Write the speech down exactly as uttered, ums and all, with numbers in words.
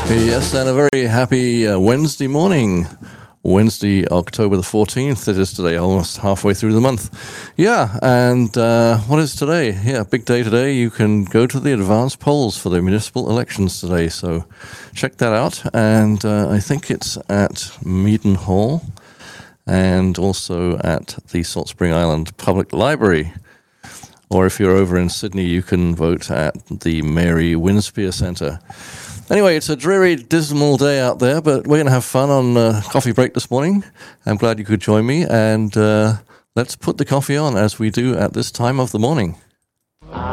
Yes, and a very happy uh, Wednesday morning. Wednesday, October the fourteenth. It is today, almost halfway through the month. Yeah, and uh, what is today? Yeah, big day today. You can go to the advance polls for the municipal elections today, so check that out. And uh, I think it's at Meaden Hall and also at the Salt Spring Island Public Library. Or if you're over in Sydney, you can vote at the Mary Winspear Centre. Anyway, it's a dreary, dismal day out there, but we're going to have fun on uh, coffee break this morning. I'm glad you could join me, and uh, let's put the coffee on as we do at this time of the morning.